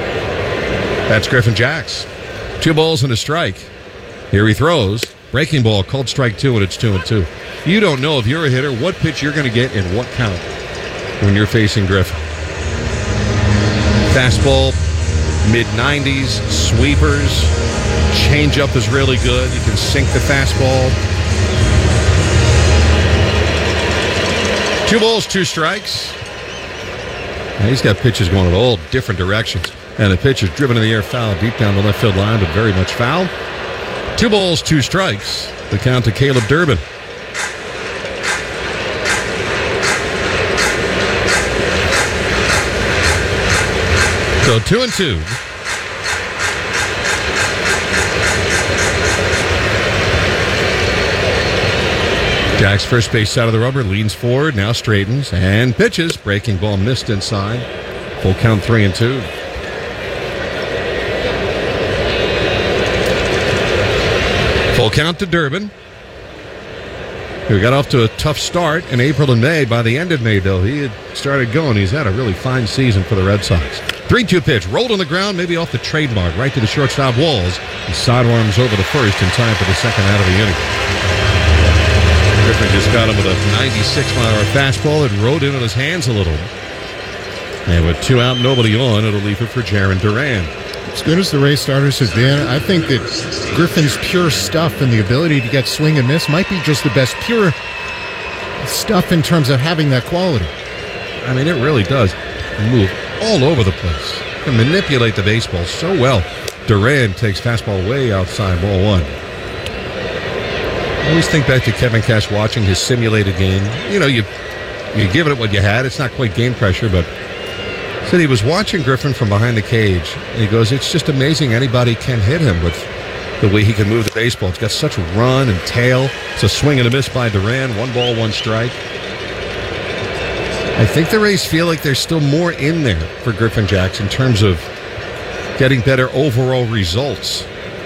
Griffin Jax. 2 balls and a strike. Here he throws. Breaking ball, called strike 2, and it's 2-2. You don't know if you're a hitter what pitch you're going to get in what count when you're facing Griffin. Fastball, mid-90s, sweepers, changeup is really good. You can sink the fastball. 2 balls, 2 strikes. Now he's got pitches going in all different directions. And the pitch is driven in the air foul deep down the left field line, but very much foul. 2 balls, 2 strikes. The count to Caleb Durbin. So 2-2. Jack's first base side of the rubber, leans forward, now straightens and pitches. Breaking ball missed inside. Full count 3-2. Full count to Durbin, who got off to a tough start in April and May. By the end of May, though, he had started going. He's had a really fine season for the Red Sox. 3-2 pitch, rolled on the ground, maybe off the trademark, right to the shortstop Walls. He sidearms over the first in time for the second out of the inning. Griffin just got him with a 96-mile-an-hour fastball. It rode in on his hands a little. And with 2 out, nobody on, it'll leave it for Jarren Duran.
As good as the Rays starters have been, I think that Griffin's pure stuff and the ability to get swing and miss might be just the best pure stuff in terms of having that quality.
I mean, it really does move all over the place. Can manipulate the baseball so well. Duran takes fastball way outside, ball 1. I always think back to Kevin Cash watching his simulated game. You give it what you had. It's not quite game pressure, but said he was watching Griffin from behind the cage, and he goes, it's just amazing anybody can hit him with the way he can move the baseball. It's got such a run and tail. It's a swing and a miss by Duran. 1 ball, 1 strike. I think the Rays feel like there's still more in there for Griffin Jax in terms of getting better overall results.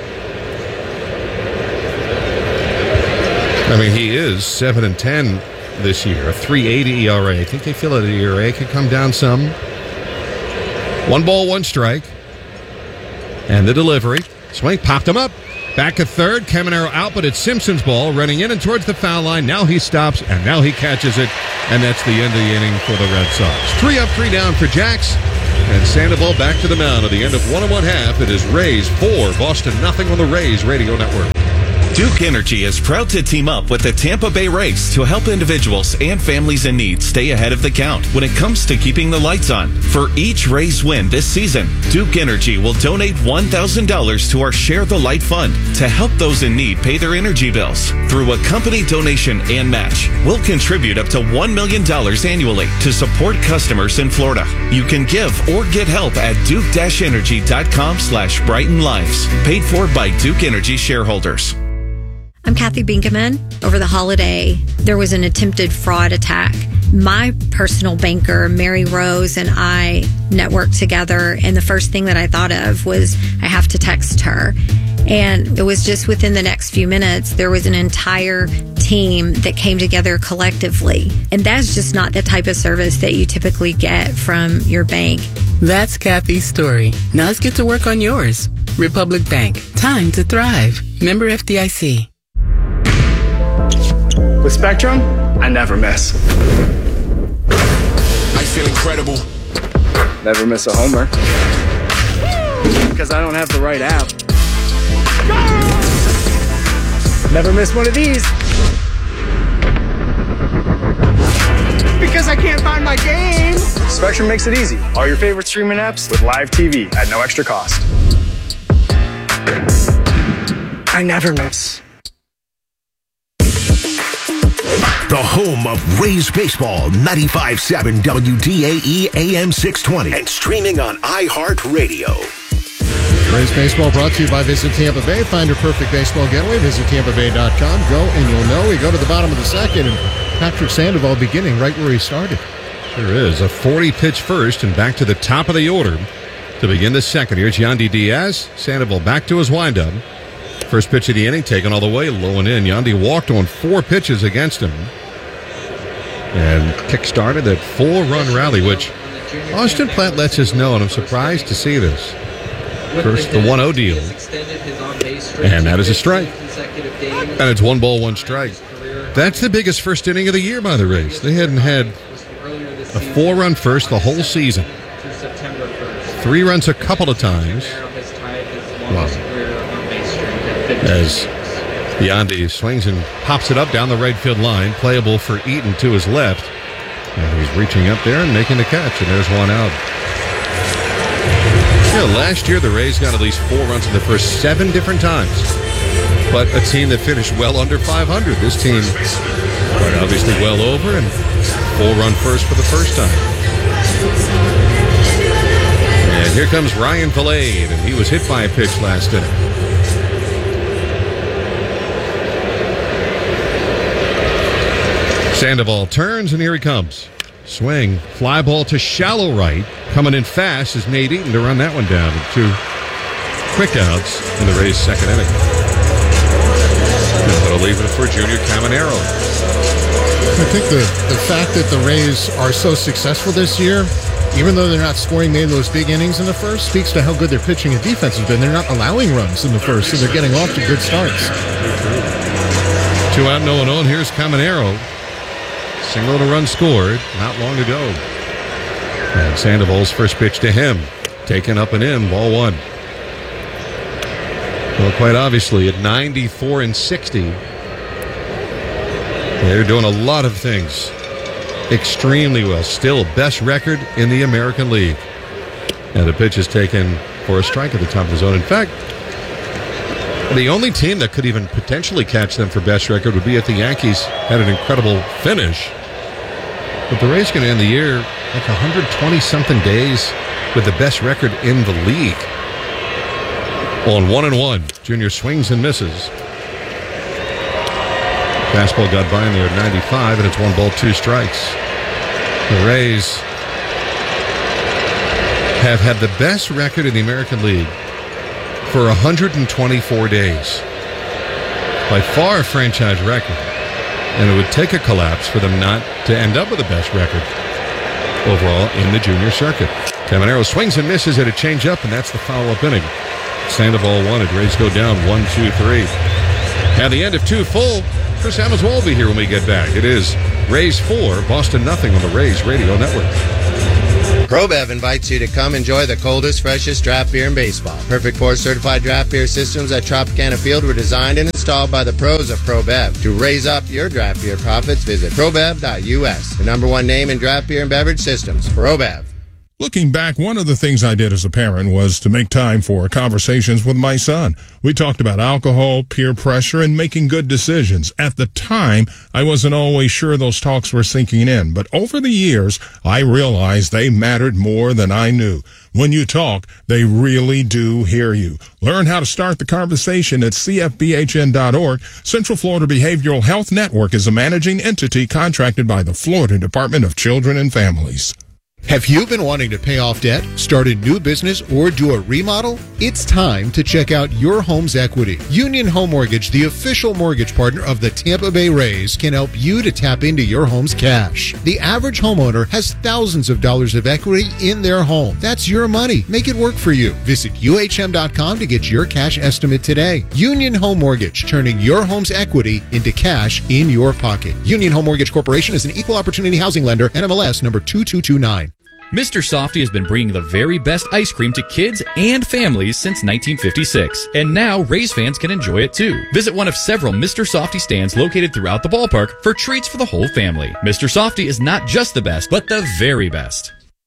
I mean, he is 7-10 this year, a 3.80 ERA. I think they feel that the ERA could come down some. 1 ball, 1 strike. And the delivery. Swing, popped him up. Back at third. Caminero out, but it's Simpson's ball running in and towards the foul line. Now he stops, and now he catches it. And that's the end of the inning for the Red Sox. 3 up, 3 down for Jax. And Sandoval back to the mound at the end of 1 1/2. It is Rays 4, Boston nothing on the Rays Radio Network.
Duke Energy is proud to team up with the Tampa Bay Rays to help individuals and families in need stay ahead of the count when it comes to keeping the lights on. For each Rays win this season, Duke Energy will donate $1,000 to our Share the Light Fund to help those in need pay their energy bills. Through a company donation and match, we'll contribute up to $1 million annually to support customers in Florida. You can give or get help at duke-energy.com/Brighten Lives. Paid for by Duke Energy shareholders.
I'm Kathy Binkaman. Over the holiday, there was an attempted fraud attack. My personal banker, Mary Rose, and I networked together, and the first thing that I thought of was I have to text her. And it was just within the next few minutes, there was an entire team that came together collectively. And that's just not the type of service that you typically get from your bank.
That's Kathy's story. Now let's get to work on yours. Republic Bank. Time to thrive. Member FDIC.
With Spectrum, I never miss.
I feel incredible.
Never miss a homer. Because I don't have the right app. Never miss one of these. Because I can't find my game. Spectrum makes it easy. All your favorite streaming apps with live TV at no extra cost. I never miss.
The home of Rays Baseball, 95.7 WDAE AM 620 and streaming on iHeartRadio.
Rays Baseball brought to you by Visit Tampa Bay. Find your perfect baseball getaway. Visit TampaBay.com. Go and you'll know. We go to the bottom of the second, and Patrick Sandoval beginning right where he started.
Sure is. A 40-pitch first and back to the top of the order to begin the second. Here's Yandy Diaz. Sandoval back to his windup. First pitch of the inning, taken all the way, low and in. Yandy walked on 4 pitches against him. And kick-started that 4-run rally, which Austin Platt lets us know, and I'm surprised to see this. First, the 1-0 deal. And that is a strike. And it's 1 ball, 1 strike. That's the biggest first inning of the year by the Rays. They hadn't had a 4-run first the whole season. 3 runs a couple of times. Wow. As Yandy swings and pops it up down the right field line, playable for Eaton to his left. And he's reaching up there and making the catch, and there's 1 out. Last year the Rays got at least 4 runs in the first 7 different times. But a team that finished well under 500. This team quite obviously well over, and 4-run first for the first time. And here comes Ryan Vilade, and he was hit by a pitch last inning. Sandoval turns, and here he comes. Swing, fly ball to shallow right. Coming in fast is Nate Eaton to run that one down. 2 quick outs in the Rays' second inning. That'll leave it for Junior Caminero.
I think the fact that the Rays are so successful this year, even though they're not scoring many of those big innings in the first, speaks to how good their pitching and defense has been. They're not allowing runs in the first, so they're getting off to good starts.
2 out, no one on. Here's Caminero. Single and a run scored not long ago. And Sandoval's first pitch to him. Taken up and in, ball 1. Well, quite obviously, at 94 and 60, they're doing a lot of things extremely well. Still, best record in the American League. And the pitch is taken for a strike at the top of the zone. In fact, the only team that could even potentially catch them for best record would be if the Yankees had an incredible finish. But the Rays going to end the year like 120-something days with the best record in the league. On 1-1, Junior swings and misses. Fastball got by him there at 95, and it's 1 ball, 2 strikes. The Rays have had the best record in the American League for 124 days. By far a franchise record. And it would take a collapse for them not to end up with the best record overall in the junior circuit. Caminero swings and misses at a changeup, and that's the follow-up inning. Sandoval wanted. Rays go down 1-2-3. At the end of 2 full, Chris Ammons will be here when we get back. It is Rays 4, Boston nothing on the Rays Radio Network.
ProBev invites you to come enjoy the coldest, freshest draft beer in baseball. Perfect for certified draft beer systems at Tropicana Field were designed and installed by the pros of ProBev. To raise up your draft beer profits, visit ProBev.us, the number one name in draft beer and beverage systems. ProBev.
Looking back, one of the things I did as a parent was to make time for conversations with my son. We talked about alcohol, peer pressure, and making good decisions. At the time, I wasn't always sure those talks were sinking in, but over the years, I realized they mattered more than I knew. When you talk, they really do hear you. Learn how to start the conversation at cfbhn.org. Central Florida Behavioral Health Network is a managing entity contracted by the Florida Department of Children and Families.
Have you been wanting to pay off debt, start a new business, or do a remodel? It's time to check out Your Home's Equity. Union Home Mortgage, the official mortgage partner of the Tampa Bay Rays, can help you to tap into your home's cash. The average homeowner has thousands of dollars of equity in their home. That's your money. Make it work for you. Visit UHM.com to get your cash estimate today. Union Home Mortgage, turning your home's equity into cash in your pocket. Union Home Mortgage Corporation is an equal opportunity housing lender, NMLS number 2229.
Mr. Softee has been bringing the very best ice cream to kids and families since 1956. And now Rays fans can enjoy it too. Visit one of several Mr. Softee stands located throughout the ballpark for treats for the whole family. Mr. Softee is not just the best, but the very best.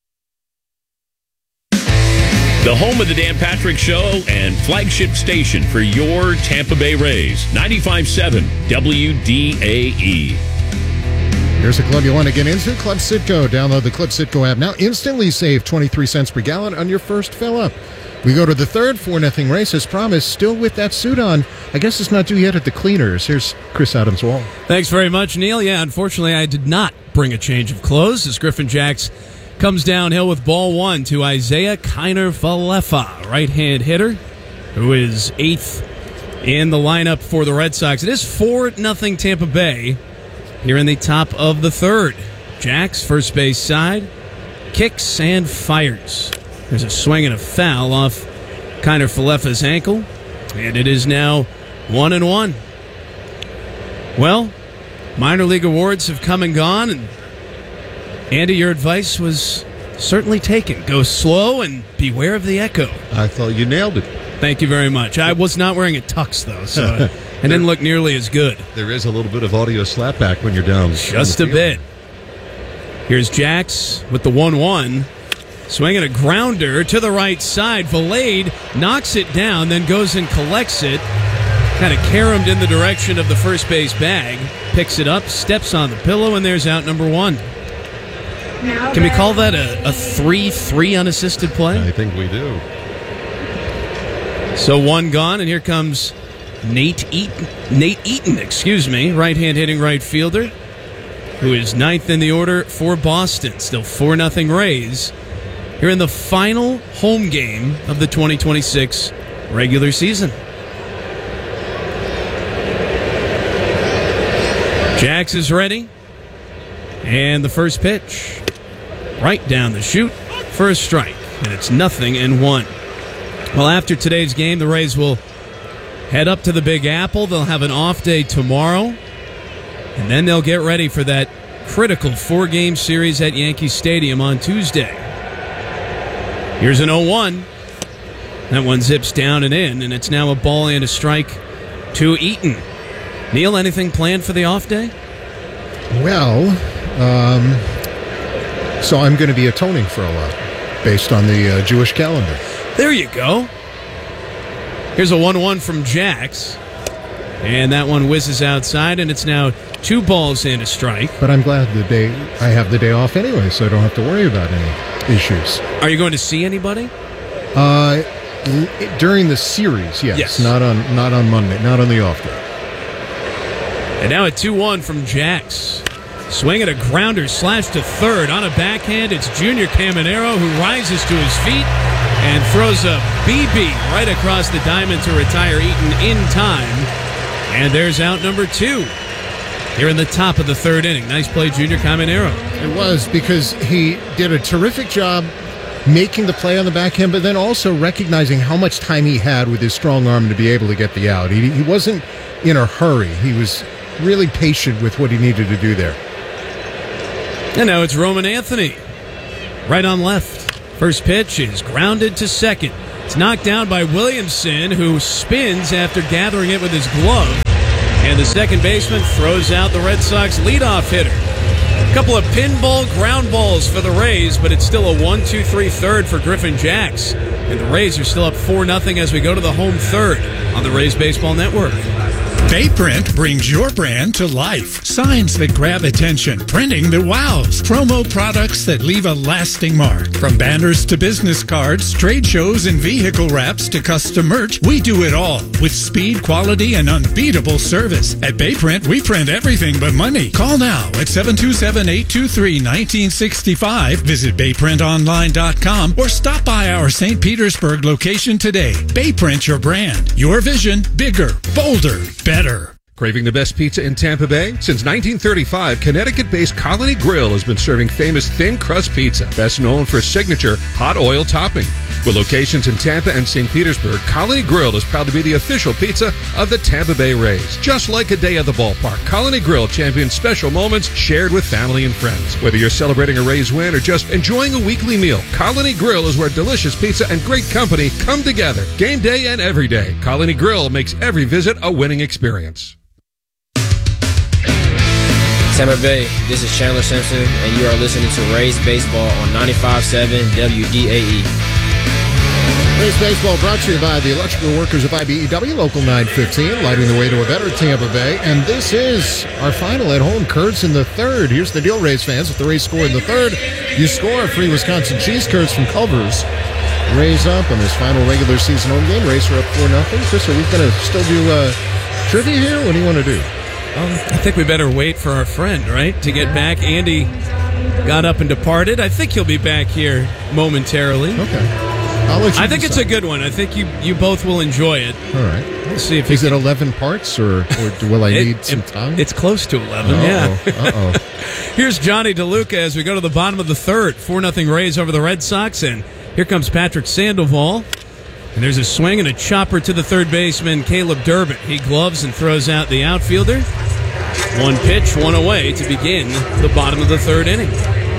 The home of the Dan Patrick Show and flagship station for your Tampa Bay Rays. 95.7 WDAE.
Here's a club you want to get into, Club Citgo. Download the Club Citgo app now. Instantly save 23 cents per gallon on your first fill up. We go to the third 4-0 race as promised, still with that suit on. I guess it's not due yet at the cleaners. Here's Chris Adams-Wall.
Thanks very much, Neil. Yeah, unfortunately, I did not bring a change of clothes as Griffin Jacks comes downhill with ball one to Isaiah Kiner-Falefa, right-hand hitter, who is 8th in the lineup for the Red Sox. It is 4-0 Tampa Bay. Here in the top of the third. Jacks, first base side, kicks and fires. There's a swing and a foul off Kiner-Falefa's ankle, and it is now 1-1. Well, minor league awards have come and gone, and Andy, your advice was certainly taken. Go slow and beware of the echo.
I thought you nailed it.
Thank you very much. I was not wearing a tux, though, so I didn't look nearly as good.
There is a little bit of audio slapback when you're down.
Just a bit. Here's Jacks with the 1-1. Swinging a grounder to the right side. Valade knocks it down, then goes and collects it. Kind of caromed in the direction of the first base bag. Picks it up, steps on the pillow, and there's out number one. Can we call that a 3-3 unassisted play?
I think we do.
So one gone, and here comes Nate Eaton, right-hand hitting right fielder, who is 9th in the order for Boston. Still 4-0 Rays here in the final home game of the 2026 regular season. Jacks is ready, and the first pitch right down the chute for a strike, and it's 0-1. Well, after today's game, the Rays will head up to the Big Apple. They'll have an off day tomorrow, and then they'll get ready for that critical 4-game series at Yankee Stadium on Tuesday. Here's an 0-1. That one zips down and in, and it's now a ball and a strike to Eaton. Neil, anything planned for the off day?
Well, so I'm going to be atoning for a lot based on the Jewish calendar.
There you go. Here's a 1-1 from Jacks. And that one whizzes outside, and it's now 2 balls and a strike.
But I'm glad I have the day off anyway, so I don't have to worry about any issues.
Are you going to see anybody?
During the series, yes. Not on Monday, not on the off day.
And now a 2-1 from Jacks. Swing at a grounder, slash to third. On a backhand, it's Junior Caminero who rises to his feet and throws a BB right across the diamond to retire Eaton in time. And there's out number 2 here in the top of the third inning. Nice play, Junior Caminero.
It was, because he did a terrific job making the play on the backhand, but then also recognizing how much time he had with his strong arm to be able to get the out. He wasn't in a hurry. He was really patient with what he needed to do there.
And now it's Roman Anthony. right on left. First pitch is grounded to second. It's knocked down by Williamson, who spins after gathering it with his glove. And the second baseman throws out the Red Sox leadoff hitter. A couple of pinball ground balls for the Rays, but it's still a 1-2-3 third for Griffin Jacks. And the Rays are still up 4-0 as we go to the home third on the Rays Baseball Network.
Bayprint brings your brand to life. Signs that grab attention, printing that wows, promo products that leave a lasting mark. From banners to business cards, trade shows and vehicle wraps to custom merch, we do it all with speed, quality, and unbeatable service. At Bayprint, we print everything but money. Call now at 727-823-1965. Visit BayPrintOnline.com or stop by our St. Petersburg location today. Bayprint your brand. Your vision, bigger, bolder, better.
Craving the best pizza in Tampa Bay? Since 1935, Connecticut-based Colony Grill has been serving famous thin crust pizza, best known for signature hot oil topping. With locations in Tampa and St. Petersburg, Colony Grill is proud to be the official pizza of the Tampa Bay Rays. Just like a day at the ballpark, Colony Grill champions special moments shared with family and friends. Whether you're celebrating a Rays win or just enjoying a weekly meal, Colony Grill is where delicious pizza and great company come together. Game day and every day, Colony Grill makes every visit a winning experience.
Tampa Bay, this is Chandler Simpson, and you are listening to Rays Baseball on 95.7 WDAE.
Rays Baseball brought to you by the Electrical Workers of IBEW, Local 915, lighting the way to a better Tampa Bay. And this is our final at home, Curds in the third. Here's the deal, Rays fans. If the Rays score in the third, you score a free Wisconsin cheese curds from Culver's. Rays up on this final regular season home game. Rays are up 4-0. Chris, are we going to still do trivia here? What do you want to do?
I think we better wait for our friend, right, to get back. Andy got up and departed. I think he'll be back here momentarily.
Okay. I'll let you
I think it's a good one. I think you both will enjoy it.
All right.
We'll see if
is it 11 parts, or will I need some time?
It's close to 11, yeah. Here's Johnny DeLuca as we go to the bottom of the third. 4-0 Rays over the Red Sox, and here comes Patrick Sandoval. And there's a swing and a chopper to the third baseman, Caleb Durbin. He gloves and throws out the outfielder. One pitch, one away to begin the bottom of the third inning.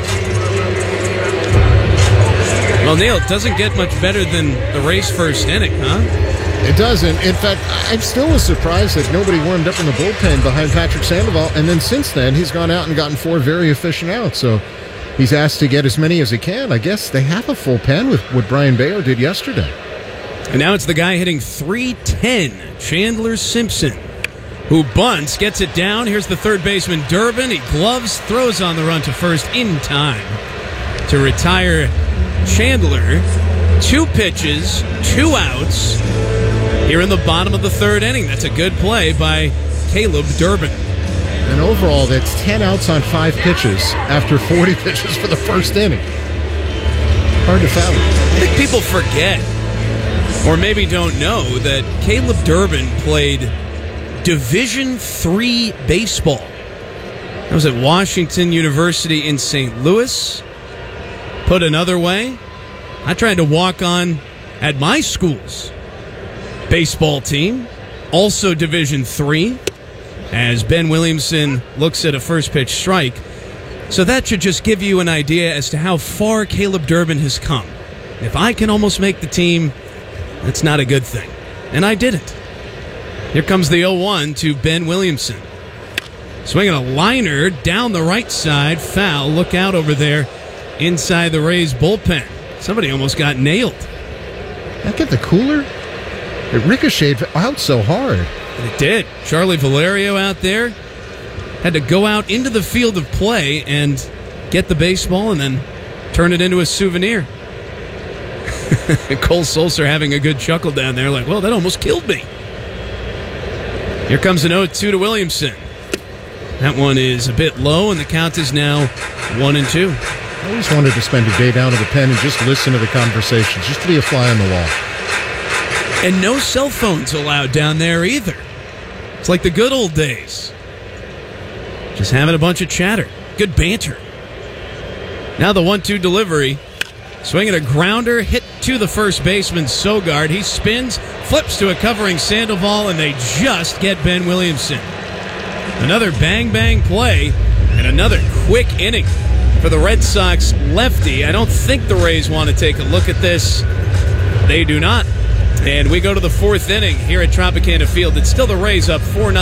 Well, Neil, it doesn't get much better than the Rays' first inning, huh?
It doesn't. In fact, I still was surprised that nobody warmed up in the bullpen behind Patrick Sandoval. And then since then, he's gone out and gotten 4 very efficient outs. So he's asked to get as many as he can. I guess they have a full pen with what Brian Bayo did yesterday.
And now it's the guy hitting .310, Chandler Simpson, who bunts, gets it down. Here's the third baseman, Durbin. He gloves, throws on the run to first in time to retire Chandler. 2 pitches, 2 outs here in the bottom of the third inning. That's a good play by Caleb Durbin.
And overall, that's 10 outs on 5 pitches after 40 pitches for the first inning. Hard to fathom.
I think people forget, or maybe don't know, that Caleb Durbin played Division III baseball. That was at Washington University in St. Louis. Put another way, I tried to walk on at my school's baseball team, also Division III, as Ben Williamson looks at a first pitch strike. So that should just give you an idea as to how far Caleb Durbin has come. If I can almost make the team, that's not a good thing. And I didn't. Here comes the 0-1 to Ben Williamson. Swinging a liner down the right side. Foul. Look out over there inside the Rays bullpen. Somebody almost got nailed.
That get the cooler? It ricocheted out so hard.
It did. Charlie Valerio out there had to go out into the field of play and get the baseball and then turn it into a souvenir. Cole Sulser having a good chuckle down there, like, well, that almost killed me. Here comes an 0-2 to Williamson. That one is a bit low, and the count is now 1-2.
I always wanted to spend a day down at the pen and just listen to the conversations, just to be a fly on the wall.
And no cell phones allowed down there either. It's like the good old days. Just having a bunch of chatter. Good banter. Now the 1-2 delivery. Swinging a grounder, hit to the first baseman, Sogard. He spins, flips to a covering Sandoval, and they just get Ben Williamson. Another bang-bang play, and another quick inning for the Red Sox lefty. I don't think the Rays want to take a look at this. They do not. And we go to the fourth inning here at Tropicana Field. It's still the Rays up 4-0.